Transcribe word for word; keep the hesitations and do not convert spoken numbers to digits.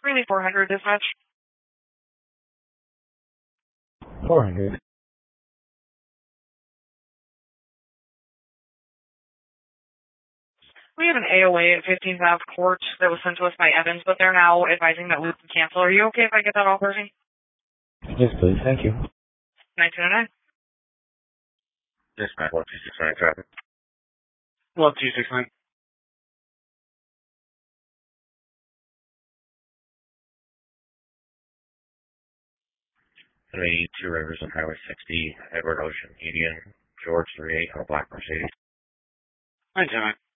Really four hundred dispatch. four hundred. We have an A O A at fifteen South Court that was sent to us by Evans, but they're now advising that we can cancel. Are you okay if I get that all, Percy? Yes, please. Thank you. nineteen oh nine. Dispatch one two six nine traffic. one two six nine. three Two Rivers on Highway sixty, Edward Ocean, Median, George three eight on a black Mercedes. nineteen oh nine.